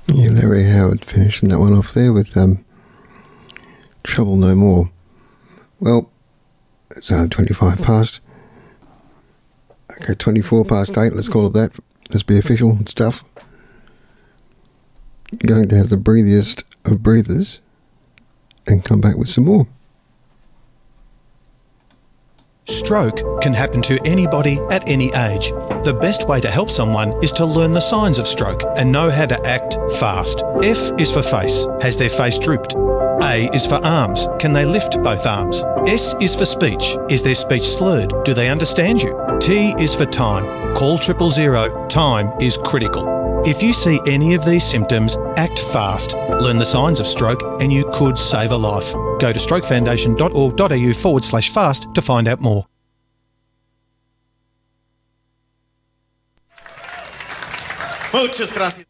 Yeah, Larry Howard finishing that one off there with Trouble No More. Well, it's 25 past. Okay, 24 past 8, let's call it that. Let's be official and stuff. You're going to have the breathiest of breathers and come back with some more. Stroke can happen to anybody at any age. The best way to help someone is to learn the signs of stroke and know how to act fast. F is for face. Has their face drooped? A is for arms. Can they lift both arms? S is for speech. Is their speech slurred? Do they understand you? T is for time. Call 000. Time is critical. If you see any of these symptoms, act fast. Learn the signs of stroke and you could save a life. Go to strokefoundation.org.au/fast to find out more. Muchas gracias.